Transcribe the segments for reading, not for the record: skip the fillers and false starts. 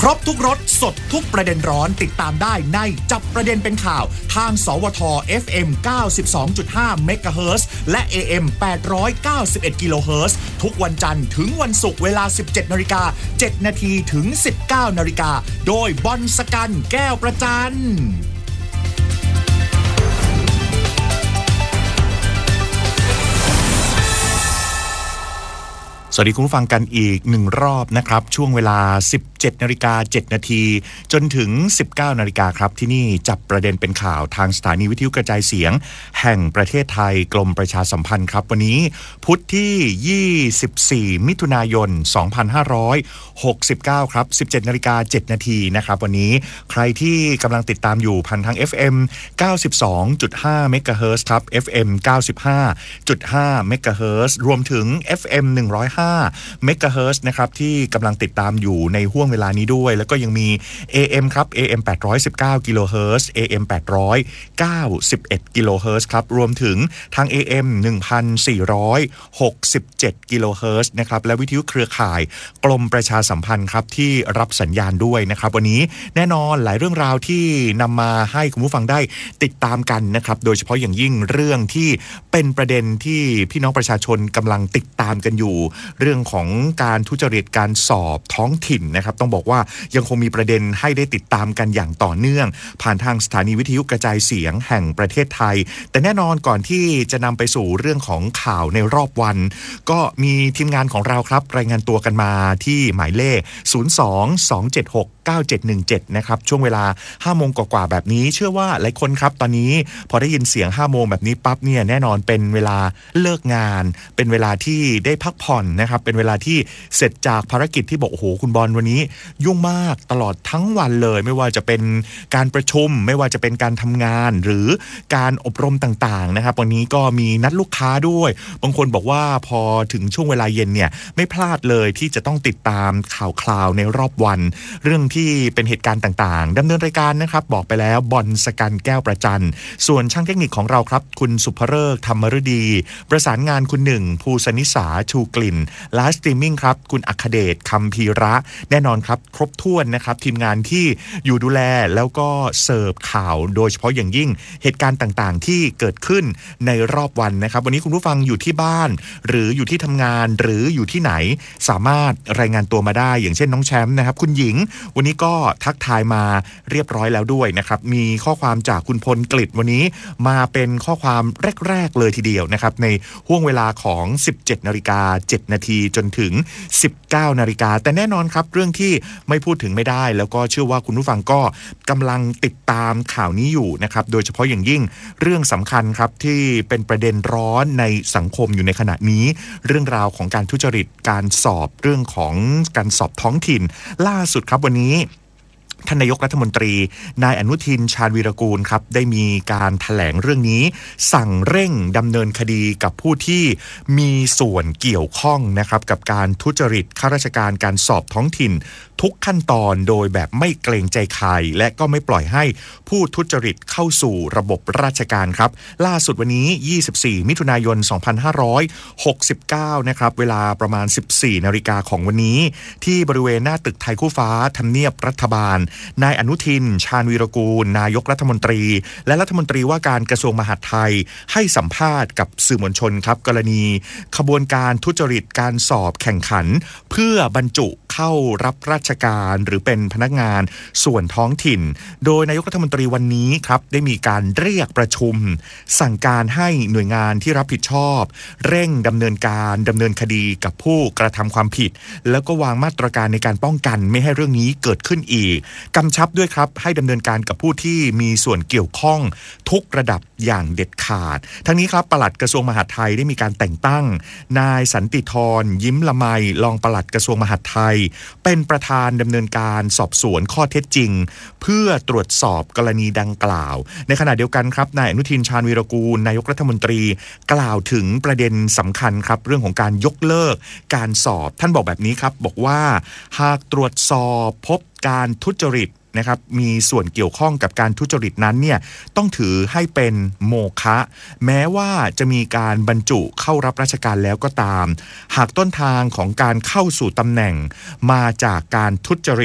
รบทุกรสสดทุกประเด็นร้อนติดตามได้ในจับประเด็นเป็นข่าวทางสวท FM 92.5 MHz และ AM 891 kHz ทุกวันจันทร์ถึงวันศุกร์เวลา 17:07 น.ถึง 19:00 น.โดยบอลสกันแก้วประจันสวัสดีคุณผู้ฟังกันอีก1รอบนะครับช่วงเวลา 17:07 น.จนถึง 19:00 น.ครับที่นี่จับประเด็นเป็นข่าวทางสถานีวิทยุกระจายเสียงแห่งประเทศไทยกรมประชาสัมพันธ์ครับวันนี้พุธที่ 24 มิถุนายน 2569 ครับ 17:07 น.นะครับวันนี้ใครที่กำลังติดตามอยู่ผ่านทาง FM 92.5 MHz ครับ FM 95.5 MHz รวมถึง FM 105 เมกะเฮิรตซ์นะครับที่กำลังติดตามอยู่ในห้วงเวลานี้ด้วยแล้วก็ยังมี AM ครับ AM 819 กิโลเฮิรตซ์ AM 891 กิโลเฮิรตซ์ครับรวมถึงทาง AM 1467 กิโลเฮิรตซ์นะครับและวิทยุเครือข่ายกรมประชาสัมพันธ์ครับที่รับสัญญาณด้วยนะครับวันนี้แน่นอนหลายเรื่องราวที่นำมาให้คุณผู้ฟังได้ติดตามกันนะครับโดยเฉพาะอย่างยิ่งเรื่องที่เป็นประเด็นที่พี่น้องประชาชนกำลังติดตามกันอยู่เรื่องของการทุจริตการสอบท้องถิ่นนะครับต้องบอกว่ายังคงมีประเด็นให้ได้ติดตามกันอย่างต่อเนื่องผ่านทางสถานีวิทยุกระจายเสียงแห่งประเทศไทยแต่แน่นอนก่อนที่จะนำไปสู่เรื่องของข่าวในรอบวันก็มีทีมงานของเราครับรายงานตัวกันมาที่หมายเลข 02-276-9717 นะครับช่วงเวลา 5 โมงกว่าๆแบบนี้เชื่อว่าหลายคนครับตอนนี้พอได้ยินเสียง 5 โมงแบบนี้ปั๊บเนี่ยแน่นอนเป็นเวลาเลิกงานเป็นเวลาที่ได้พักผ่อนนะครับเป็นเวลาที่เสร็จจากภารกิจที่บอกโอ้โหคุณบอลวันนี้ยุ่งมากตลอดทั้งวันเลยไม่ว่าจะเป็นการประชุมไม่ว่าจะเป็นการทำงานหรือการอบรมต่างๆนะครับวันนี้ก็มีนัดลูกค้าด้วยบางคนบอกว่าพอถึงช่วงเวลาเย็นเนี่ยไม่พลาดเลยที่จะต้องติดตามข่าวคราวในรอบวันเรื่องที่เป็นเหตุการณ์ต่างๆดำเนินรายการนะครับบอกไปแล้วบอลสกันแก้วประจันส่วนช่างเทคนิคของเราครับคุณสุภเริกธรรมฤดีประสานงานคุณหนึ่งภูสนิสาชูกลิ่นไลฟ์สตรีมมิ่งครับคุณอัคเดชคำพีระแน่นอนครับครบถ้วนนะครับทีมงานที่อยู่ดูแลแล้วก็เสิร์ฟข่าวโดยเฉพาะอย่างยิ่งเหตุการณ์ต่างๆที่เกิดขึ้นในรอบวันนะครับวันนี้คุณผู้ฟังอยู่ที่บ้านหรืออยู่ที่ทำงานหรืออยู่ที่ไหนสามารถรายงานตัวมาได้อย่างเช่นน้องแชมป์นะครับคุณหญิงวันนี้ก็ทักทายมาเรียบร้อยแล้วด้วยนะครับมีข้อความจากคุณพลกฤษวันนี้มาเป็นข้อความแรกๆเลยทีเดียวนะครับในห่วงเวลาของ 17:07 น.จนถึง 19:00 น.แต่แน่นอนครับเรื่องที่ไม่พูดถึงไม่ได้แล้วก็เชื่อว่าคุณผู้ฟังก็กำลังติดตามข่าวนี้อยู่นะครับโดยเฉพาะอย่างยิ่งเรื่องสำคัญครับที่เป็นประเด็นร้อนในสังคมอยู่ในขณะนี้เรื่องราวของการทุจริตการสอบเรื่องของการสอบท้องถิ่นล่าสุดครับวันนี้ท่านนายกรัฐมนตรีนายอนุทินชาญวีรกูลครับได้มีการแถลงเรื่องนี้สั่งเร่งดำเนินคดีกับผู้ที่มีส่วนเกี่ยวข้องนะครับกับการทุจริตข้าราชการการสอบท้องถิ่นทุกขั้นตอนโดยแบบไม่เกรงใจใครและก็ไม่ปล่อยให้ผู้ทุจริตเข้าสู่ระบบราชการครับล่าสุดวันนี้24 มิถุนายน 2569นะครับเวลาประมาณ 14:00 น.ของวันนี้ที่บริเวณหน้าตึกไทยคู่ฟ้าทำเนียบรัฐบาลนายอนุทินชาญวีรกูลนายกรัฐมนตรีและรัฐมนตรีว่าการกระทรวงมหาดไทยให้สัมภาษณ์กับสื่อมวลชนครับกรณีขบวนการทุจริตการสอบแข่งขันเพื่อบรรจุเข้ารับราชการหรือเป็นพนักงานส่วนท้องถิ่นโดยนายกรัฐมนตรีวันนี้ครับได้มีการเรียกประชุมสั่งการให้หน่วยงานที่รับผิดชอบเร่งดำเนินคดีกับผู้กระทำความผิดแล้วก็วางมาตรการในการป้องกันไม่ให้เรื่องนี้เกิดขึ้นอีกกำชับด้วยครับให้ดำเนินการกับผู้ที่มีส่วนเกี่ยวข้องทุกระดับอย่างเด็ดขาดทั้งนี้ครับปลัดกระทรวงมหาดไทยได้มีการแต่งตั้งนายสันติธรยิ้มละไมรองปลัดกระทรวงมหาดไทยเป็นประธานดำเนินการสอบสวนข้อเท็จจริงเพื่อตรวจสอบกรณีดังกล่าวในขณะเดียวกันครับนายอนุทินชาญวีรกูลนายกรัฐมนตรีกล่าวถึงประเด็นสำคัญครับเรื่องของการยกเลิกการสอบท่านบอกแบบนี้ครับบอกว่าหากตรวจสอบพบการทุจริตนะครับมีส่วนเกี่ยวข้องกับการทุจริตนั้นเนี่ยต้องถือให้เป็นโมฆะแม้ว่าจะมีการบรรจุเข้ารับราชการแล้วก็ตามหากต้นทางของการเข้าสู่ตำแหน่งมาจากการทุจริต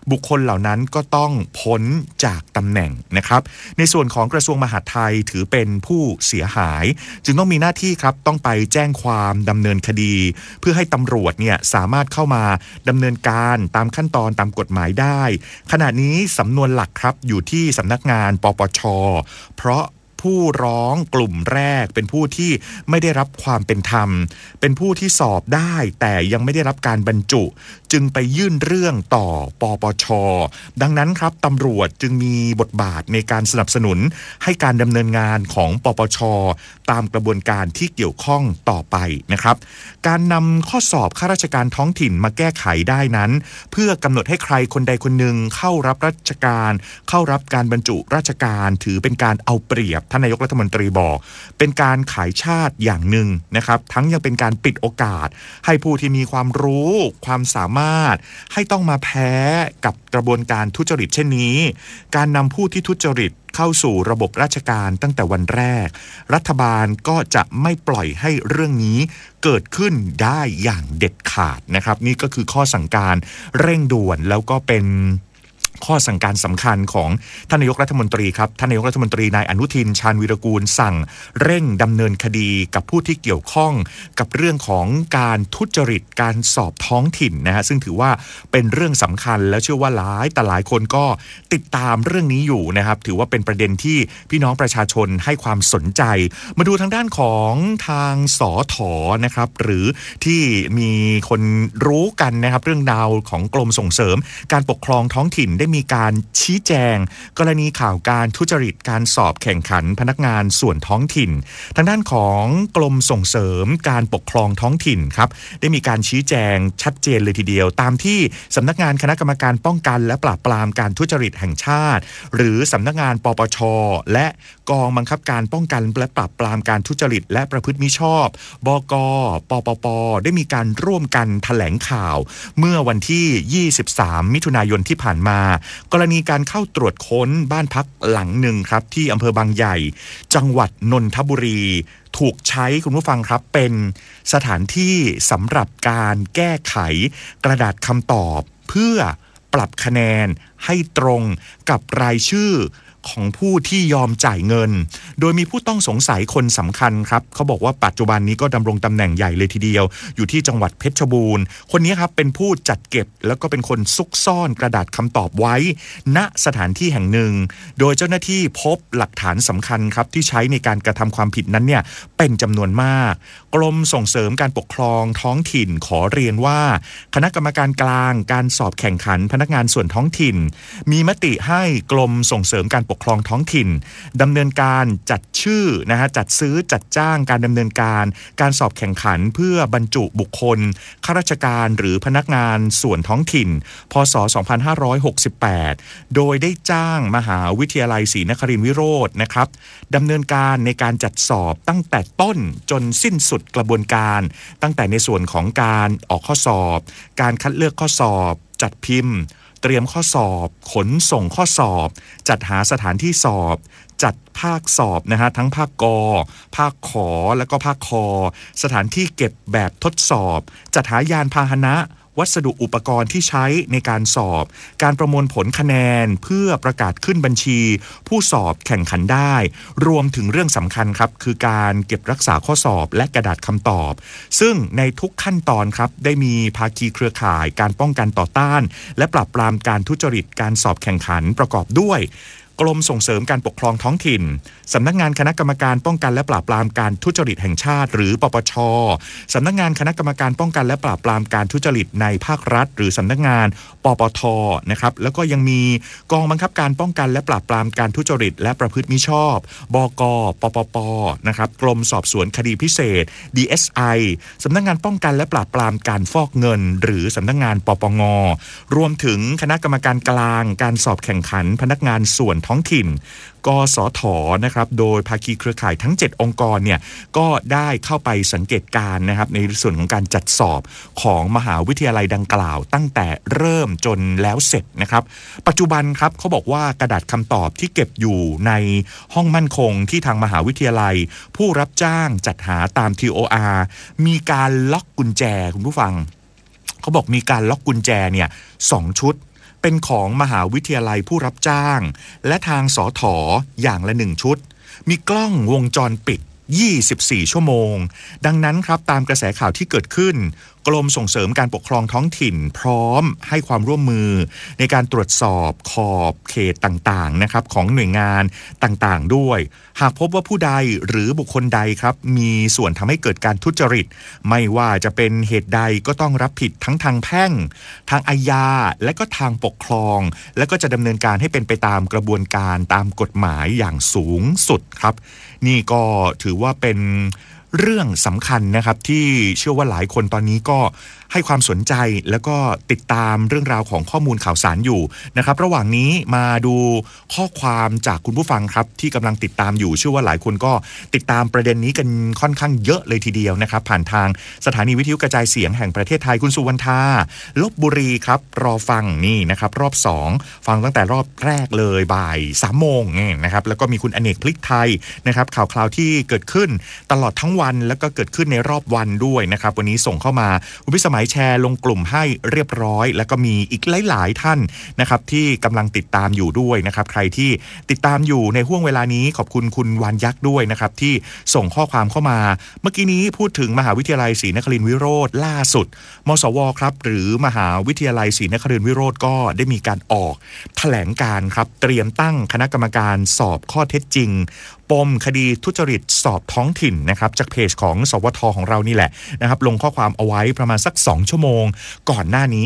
บุคคลเหล่านั้นก็ต้องพ้นจากตำแหน่งนะครับในส่วนของกระทรวงมหาดไทยถือเป็นผู้เสียหายจึงต้องมีหน้าที่ครับต้องไปแจ้งความดำเนินคดีเพื่อให้ตำรวจเนี่ยสามารถเข้ามาดำเนินการตามขั้นตอนตามกฎหมายได้ขณะนี้สำนวนหลักครับอยู่ที่สำนักงานปปช.เพราะผู้ร้องกลุ่มแรกเป็นผู้ที่ไม่ได้รับความเป็นธรรมเป็นผู้ที่สอบได้แต่ยังไม่ได้รับการบรรจุจึงไปยื่นเรื่องต่อปปช.ดังนั้นครับตำรวจจึงมีบทบาทในการสนับสนุนให้การดำเนินงานของปปช.ตามกระบวนการที่เกี่ยวข้องต่อไปนะครับการนำข้อสอบข้าราชการท้องถิ่นมาแก้ไขได้นั้นเพื่อกำหนดให้ใครคนใดคนหนึ่งเข้ารับราชการเข้ารับการบรรจุราชการถือเป็นการเอาเปรียบท่านนายกรัฐมนตรีบอกเป็นการขายชาติอย่างหนึ่งนะครับทั้งยังเป็นการปิดโอกาสให้ผู้ที่มีความรู้ความสามารถให้ต้องมาแพ้กับกระบวนการทุจริตเช่นนี้การนำผู้ที่ทุจริตเข้าสู่ระบบราชการตั้งแต่วันแรกรัฐบาลก็จะไม่ปล่อยให้เรื่องนี้เกิดขึ้นได้อย่างเด็ดขาดนะครับนี่ก็คือข้อสั่งการเร่งด่วนแล้วก็เป็นข้อสั่งการสำคัญของท่านนายกรัฐมนตรีครับท่านนายกรัฐมนตรีนายอนุทินชาญวีรกูลสั่งเร่งดำเนินคดีกับผู้ที่เกี่ยวข้องกับเรื่องของการทุจริตการสอบท้องถิ่นนะฮะซึ่งถือว่าเป็นเรื่องสำคัญแล้วเชื่อว่าหลายคนก็ติดตามเรื่องนี้อยู่นะครับถือว่าเป็นประเด็นที่พี่น้องประชาชนให้ความสนใจมาดูทางด้านของทางสถ.นะครับหรือที่มีคนรู้กันนะครับเรื่องราวของกรมส่งเสริมการปกครองท้องถิ่นได้มีการชี้แจงกรณีข่าวการทุจริตการสอบแข่งขันพนักงานส่วนท้องถิ่นทางด้านของกรมส่งเสริมการปกครองท้องถิ่นครับได้มีการชี้แจงชัดเจนเลยทีเดียวตามที่สำนักงานคณะกรรมการป้องกันและปราบปรามการทุจริตแห่งชาติหรือสำนักงานปปช.และกองบังคับการป้องกันและปราบปรามการทุจริตและประพฤติมิชอบบก.ปปป.ได้มีการร่วมกันแถลงข่าวเมื่อวันที่23มิถุนายนที่ผ่านมากรณีการเข้าตรวจค้นบ้านพักหลังหนึ่งครับที่อำเภอบางใหญ่จังหวัดนนทบุรีถูกใช้คุณผู้ฟังครับเป็นสถานที่สำหรับการแก้ไขกระดาษคำตอบเพื่อปรับคะแนนให้ตรงกับรายชื่อของผู้ที่ยอมจ่ายเงินโดยมีผู้ต้องสงสัยคนสำคัญครับเขาบอกว่าปัจจุบันนี้ก็ดำรงตำแหน่งใหญ่เลยทีเดียวอยู่ที่จังหวัดเพชรบูรณ์คนนี้ครับเป็นผู้จัดเก็บแล้วก็เป็นคนซุกซ่อนกระดาษคำตอบไว้ณสถานที่แห่งหนึ่งโดยเจ้าหน้าที่พบหลักฐานสำคัญครับที่ใช้ในการกระทำความผิดนั้นเนี่ยเป็นจำนวนมากกรมส่งเสริมการปกครองท้องถิ่นขอเรียนว่าคณะกรรมการกลางการสอบแข่งขันพนักงานส่วนท้องถิ่นมีมติให้กรมส่งเสริมการปกครองท้องถิ่นดำเนินการจัดชื่อจัดซื้อจัดจ้างการดำเนินการสอบแข่งขันเพื่อบรรจุบุคคลข้าราชการหรือพนักงานส่วนท้องถิ่นพ.ศ. 2568โดยได้จ้างมหาวิทยาลัยศรีนครินทรวิโรจน์นะครับดำเนินการในการจัดสอบตั้งแต่ต้นจนสิ้นสุดกระบวนการตั้งแต่ในส่วนของการออกข้อสอบการคัดเลือกข้อสอบจัดพิมพ์เตรียมข้อสอบขนส่งข้อสอบจัดหาสถานที่สอบจัดภาคสอบทั้งภาคกภาคขอและก็ภาคคอสถานที่เก็บแบบทดสอบจัดหายานพาหนะวัสดุอุปกรณ์ที่ใช้ในการสอบการประมวลผลคะแนนเพื่อประกาศขึ้นบัญชีผู้สอบแข่งขันได้รวมถึงเรื่องสำคัญครับคือการเก็บรักษาข้อสอบและกระดาษคำตอบซึ่งในทุกขั้นตอนครับได้มีภาคีเครือข่ายการป้องกันต่อต้านและปราบปรามการทุจริตการสอบแข่งขันประกอบด้วยกรมส่งเสริมการปกครองท้องถิ่นสำนักงานคณะกรรมการป้องกันและปราบปรามการทุจริตแห่งชาติหรือปปช.สำนักงานคณะกรรมการป้องกันและปราบปรามการทุจริตในภาครัฐหรือสำนักงานปปท.นะครับแล้วก็ยังมีกองบังคับการป้องกันและปราบปรามการทุจริตและประพฤติมิชอบบก.ปปป.นะครับกรมสอบสวนคดีพิเศษ DSI สำนักงานป้องกันและปราบปรามการฟอกเงินหรือสำนักงานปปง.รวมถึงคณะกรรมการกลางการสอบแข่งขันพนักงานส่วนท้องถิ่นกสท.นะครับโดยภาคีเครือข่ายทั้ง7องค์กรเนี่ยก็ได้เข้าไปสังเกตการณ์นะครับในส่วนของการจัดสอบของมหาวิทยาลัยดังกล่าวตั้งแต่เริ่มจนแล้วเสร็จนะครับปัจจุบันครับเขาบอกว่ากระดาษคำตอบที่เก็บอยู่ในห้องมั่นคงที่ทางมหาวิทยาลัยผู้รับจ้างจัดหาตาม TOR มีการล็อกกุญแจคุณผู้ฟังเขาบอกมีการล็อกกุญแจเนี่ย2ชุดเป็นของมหาวิทยาลัยผู้รับจ้างและทางสถ.อย่างละ1ชุดมีกล้องวงจรปิด24ชั่วโมงดังนั้นครับตามกระแสข่าวที่เกิดขึ้นกรมส่งเสริมการปกครองท้องถิ่นพร้อมให้ความร่วมมือในการตรวจสอบขอบเขตต่างๆนะครับของหน่วยงานต่างๆด้วยหากพบว่าผู้ใดหรือบุคคลใดครับมีส่วนทำให้เกิดการทุจริตไม่ว่าจะเป็นเหตุใดก็ต้องรับผิดทั้งทางแพ่งทางอาญาและก็ทางปกครองและก็จะดำเนินการให้เป็นไปตามกระบวนการตามกฎหมายอย่างสูงสุดครับนี่ก็ถือว่าเป็นเรื่องสำคัญนะครับที่เชื่อว่าหลายคนตอนนี้ก็ให้ความสนใจแล้วก็ติดตามเรื่องราวของข้อมูลข่าวสารอยู่นะครับระหว่างนี้มาดูข้อความจากคุณผู้ฟังครับที่กำลังติดตามอยู่เชื่อว่าหลายคนก็ติดตามประเด็นนี้กันค่อนข้างเยอะเลยทีเดียวนะครับผ่านทางสถานีวิทยุกระจายเสียงแห่งประเทศไทยคุณสุวรรณาลพบุรีครับรอฟังนี่นะครับรอบ2ฟังตั้งแต่รอบแรกเลยบ่าย 3 โมงนี่นะครับแล้วก็มีคุณอเนกพลิกไทยนะครับข่าวคราวที่เกิดขึ้นตลอดทั้งวันแล้วก็เกิดขึ้นในรอบวันด้วยนะครับวันนี้ส่งเข้ามาคุณพิสมัยแชร์ลงกลุ่มให้เรียบร้อยแล้วก็มีอีกหลายๆท่านนะครับที่กำลังติดตามอยู่ด้วยนะครับใครที่ติดตามอยู่ในห่วงเวลานี้ขอบคุณคุณวานยักษ์ด้วยนะครับที่ส่งข้อความเข้ามาเมื่อกี้นี้พูดถึงมหาวิทยาลัยศรีนครินทร์วิโรธล่าสุดมสวครับหรือมหาวิทยาลัยศรีนครินทร์วิโรธก็ได้มีการออกแถลงการครับเตรียมตั้งคณะกรรมการสอบข้อเท็จจริงปมคดีทุจริตสอบท้องถิ่นนะครับจากเพจของสวทของเรานี่แหละนะครับลงข้อความเอาไว้ประมาณสัก2ชั่วโมงก่อนหน้านี้